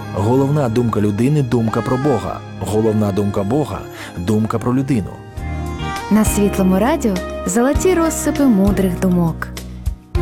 Головна думка людини – думка про Бога. Головна думка Бога – думка про людину. На Світлому радіо золоті розсипи мудрих думок.